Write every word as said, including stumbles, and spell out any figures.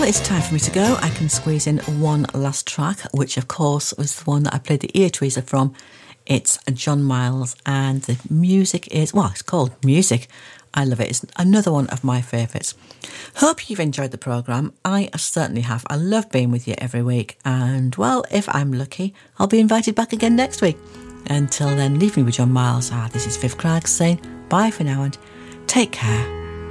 it's time for me to go. I can squeeze in one last track, which of course was the one that I played the ear tweezer from. It's John Miles, and the music is, well, it's called Music. I love it. It's another one of my favourites. Hope you've enjoyed the programme. I certainly have. I love being with you every week. And, well, if I'm lucky, I'll be invited back again next week. Until then, leave me with John Miles. Ah, this is Viv Craggs saying bye for now and take care.